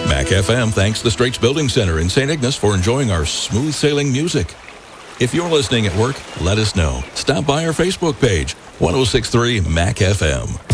Mac FM thanks the Straits Building Center in St. Ignace for enjoying our smooth sailing music. If you're listening at work, let us know. Stop by our Facebook page, 1063 Mac FM.